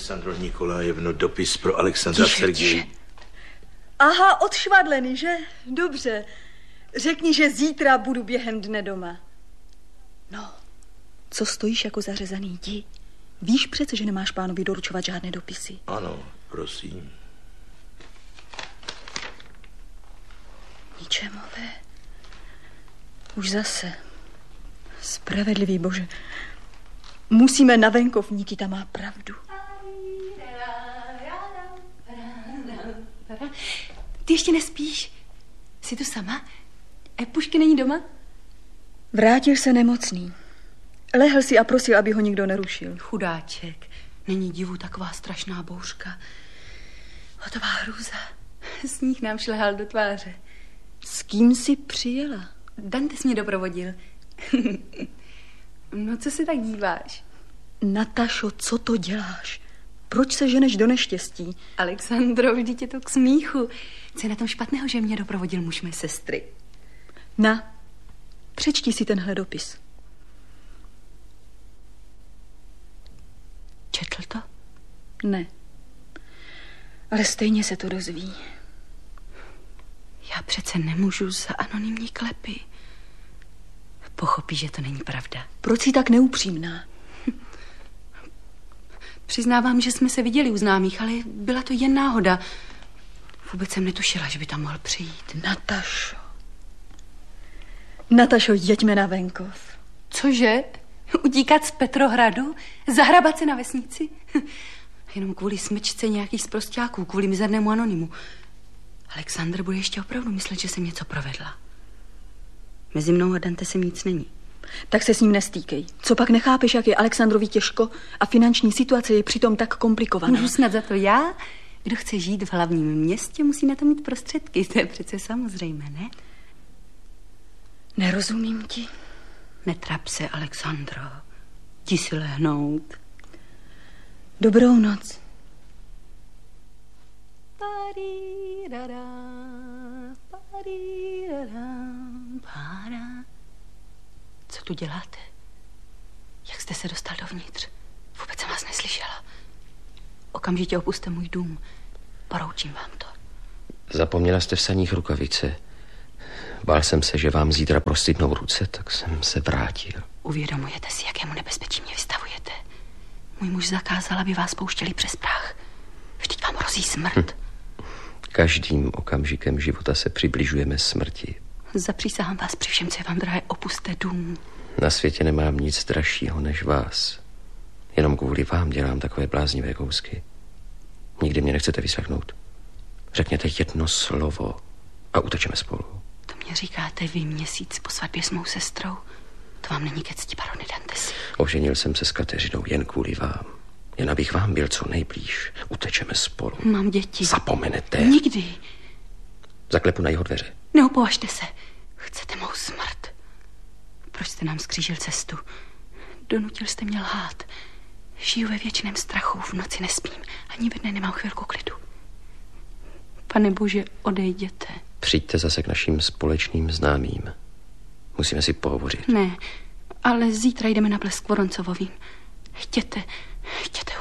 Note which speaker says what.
Speaker 1: Alexandro Nikolajevno, dopis pro Alexandra Sergeje.
Speaker 2: Aha, odšvadlený, že? Dobře. Řekni, že zítra budu během dne doma. No, co stojíš jako zařezaný? Jdi. Víš přece, že nemáš pánovi doručovat žádné dopisy.
Speaker 1: Ano, prosím.
Speaker 2: Ničemové. Už zase. Spravedlivý Bože. Musíme na venkov, Nikita má pravdu.
Speaker 3: Ty ještě nespíš? Jsi tu sama? A Pušky není doma?
Speaker 2: Vrátil se nemocný. Lehl si a prosil, aby ho nikdo nerušil.
Speaker 3: Chudáček. Není divu taková strašná bouřka. Hotová hrůza. Sníh nám šlehal do tváře.
Speaker 2: S kým jsi přijela?
Speaker 3: Dantes mě doprovodil. No, co se tak díváš?
Speaker 2: Natašo, co to děláš? Proč se ženeš do neštěstí?
Speaker 3: Alexandro, vždyť je to k smíchu. Co je na tom špatného, že mě doprovodil muž mé sestry?
Speaker 2: Na, přečti si tenhle dopis.
Speaker 3: Četl to?
Speaker 2: Ne. Ale stejně se to dozví.
Speaker 3: Já přece nemůžu za anonymní klepy. Pochopí, že to není pravda.
Speaker 2: Proč jsi tak neupřímná?
Speaker 3: Přiznávám, že jsme se viděli u známých, ale byla to jen náhoda. Vůbec jsem netušila, že by tam mohl přijít.
Speaker 2: Natašo. Natašo, jeďme na venkov.
Speaker 3: Cože? Utíkat z Petrohradu? Zahrabat se na vesnici? Jenom kvůli smečce nějakých sprosťáků, kvůli mizernému anonymu. Alexandr bude ještě opravdu myslet, že jsem něco provedla. Mezi mnou a Dantesem nic není.
Speaker 2: Tak se s ním nestýkej. Co pak nechápeš, jak je Alexandrovi těžko a finanční situace je přitom tak komplikovaná?
Speaker 3: Můžu snad za to já? Kdo chce žít v hlavním městě, musí na to mít prostředky. To je přece samozřejmé, ne?
Speaker 2: Nerozumím ti.
Speaker 3: Netrap se, Alexandro. Jdi si lehnout.
Speaker 2: Dobrou noc.
Speaker 3: Co tu děláte? Jak jste se dostal dovnitř? Vůbec jsem vás neslyšela. Okamžitě opuste můj dům. Poroučím vám to.
Speaker 4: Zapomněla jste v saních rukavice. Bál jsem se, že vám zítra prostydnou ruce, tak jsem se vrátil.
Speaker 3: Uvědomujete si, jakému nebezpečí mě vystavujete? Můj muž zakázal, aby vás pouštěli přes prach. Vždyť vám hrozí smrt.
Speaker 4: Každým okamžikem života se přibližujeme smrti.
Speaker 3: Zapřísahám vás při všem, co je vám drahé, opuste dům.
Speaker 4: Na světě nemám nic dražšího než vás. Jenom kvůli vám dělám takové bláznivé kousky. Nikdy mě nechcete vyslechnout. Řekněte jedno slovo a utečeme spolu.
Speaker 3: To mě říkáte vy měsíc po svatbě s mou sestrou. To vám není ke cti, barone Dantesi.
Speaker 4: Oženil jsem se s Kateřinou jen kvůli vám. Jen abych vám byl co nejblíž. Utečeme spolu.
Speaker 3: Mám děti.
Speaker 4: Zapomenete.
Speaker 3: Nikdy.
Speaker 4: Zaklepu na jeho dveře.
Speaker 3: Neopovažte se. Chcete mou smrt. Proč jste nám skřížil cestu? Donutil jste mě lhát. Žiju ve věčném strachu, v noci nespím. Ani ve dne nemám chvilku klidu. Pane Bože, odejděte.
Speaker 4: Přijďte zase k našim společným známým. Musíme si pohovořit.
Speaker 3: Ne, ale zítra jdeme na Blesk Voroncovovým. Chtěte